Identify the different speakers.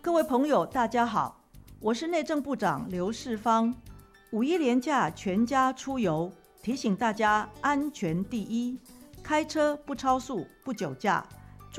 Speaker 1: 各位朋友，大家好，我是内政部长刘世芳。五一连假全家出游，提醒大家安全第一，开车不超速、不酒驾，